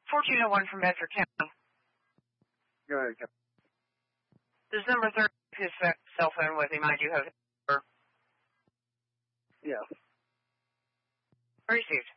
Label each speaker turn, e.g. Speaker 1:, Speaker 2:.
Speaker 1: 1401 from Bedford County.
Speaker 2: Go ahead, Captain.
Speaker 1: Does number 30 his cell phone with him? I do have his number.
Speaker 2: Yeah.
Speaker 1: Received.